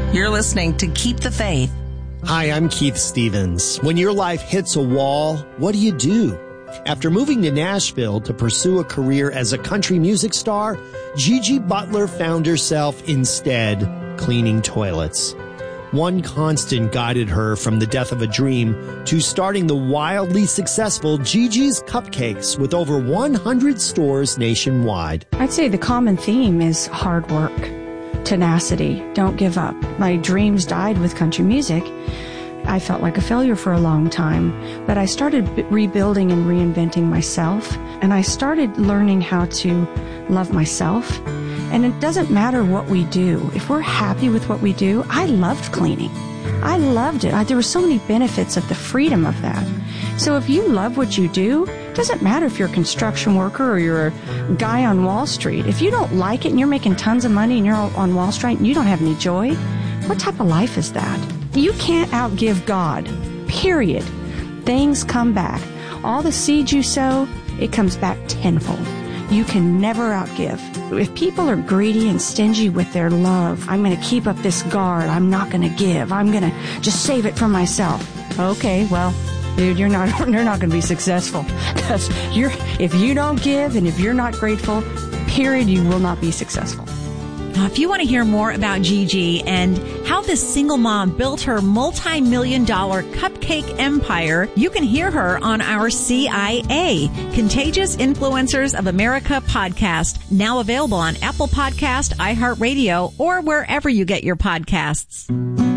You're listening to Keep the Faith. Hi, I'm Keith Stevens. When your life hits a wall, what do you do? After moving to Nashville to pursue a career as a country music star, Gigi Butler found herself instead cleaning toilets. One constant guided her from the death of a dream to starting the wildly successful Gigi's Cupcakes with over 100 stores nationwide. I'd say the common theme is hard work, tenacity, don't give up. My dreams died with country music. I felt like a failure for a long time, but I started rebuilding and reinventing myself, and I started learning how to love myself. And it doesn't matter what we do. If we're happy with what we do, I loved cleaning. I loved it. There were so many benefits of the freedom of that. So if you love what you do, it doesn't matter if you're a construction worker or you're a guy on Wall Street. If you don't like it and you're making tons of money and you're on Wall Street and you don't have any joy, what type of life is that? You can't outgive God, period. Things come back. All the seeds you sow, it comes back tenfold. You can never outgive. If people are greedy and stingy with their love, I'm going to keep up this guard. I'm not going to give. I'm going to just save it for myself. Okay, well, dude, you're not going to be successful. Because if you don't give and if you're not grateful, period, you will not be successful. If you want to hear more about Gigi and how this single mom built her multi-million-dollar cupcake empire, you can hear her on our CIA, Contagious Influencers of America podcast, now available on Apple Podcast, iHeartRadio, or wherever you get your podcasts.